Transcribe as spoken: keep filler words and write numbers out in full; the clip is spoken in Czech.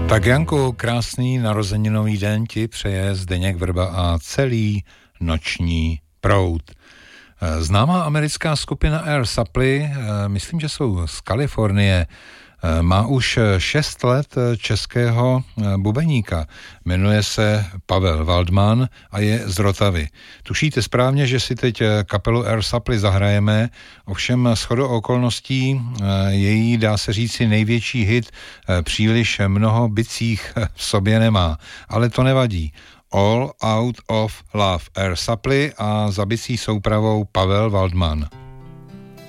Tak Janku, krásný narozeninový den ti přeje Zdeněk Vrba a celý noční proud. Známá americká skupina Air Supply, myslím, že jsou z Kalifornie, má už šest let českého bubeníka. Jmenuje se Pavel Waldman a je z Rotavy. Tušíte správně, že si teď kapelu Air Supply zahrajeme, ovšem shodou okolností její, dá se říci, největší hit příliš mnoho bicích v sobě nemá. Ale to nevadí. All Out of Love Air Supply a za bicí soupravou Pavel Waldman.